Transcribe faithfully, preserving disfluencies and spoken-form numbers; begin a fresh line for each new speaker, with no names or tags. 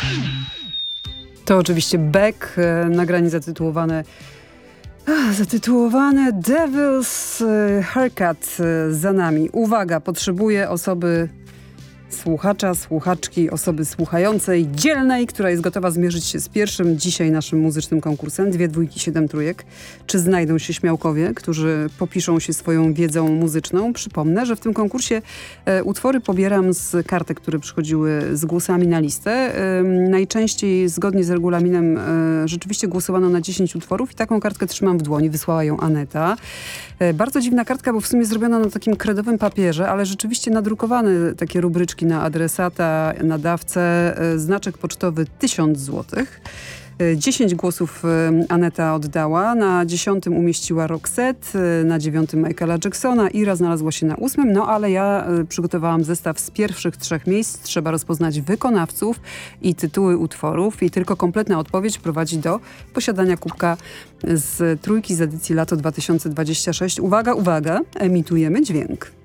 To oczywiście Beck, e, nagranie zatytułowane a, zatytułowane Devil's Haircut e, za nami. Uwaga, potrzebuję osoby słuchacza, słuchaczki, osoby słuchającej, dzielnej, która jest gotowa zmierzyć się z pierwszym dzisiaj naszym muzycznym konkursem. Dwie dwójki, siedem trójek. Czy znajdą się śmiałkowie, którzy popiszą się swoją wiedzą muzyczną? Przypomnę, że w tym konkursie e, utwory pobieram z kartek, które przychodziły z głosami na listę. E, najczęściej zgodnie z regulaminem e, rzeczywiście głosowano na dziesięć utworów i taką kartkę trzymam w dłoni. Wysłała ją Aneta. E, bardzo dziwna kartka, bo w sumie zrobiona na takim kredowym papierze, ale rzeczywiście nadrukowane takie rubryczki na adresata, nadawcę, znaczek pocztowy tysiąc złotych. dziesięć głosów Aneta oddała, na dziesiątym umieściła Roxette, na dziewiątym Michaela Jacksona, Ira znalazła się na ósmym, no ale ja przygotowałam zestaw z pierwszych trzech miejsc. Trzeba rozpoznać wykonawców i tytuły utworów i tylko kompletna odpowiedź prowadzi do posiadania kubka z trójki z edycji lato dwa tysiące dwadzieścia sześć. Uwaga, uwaga, emitujemy dźwięk.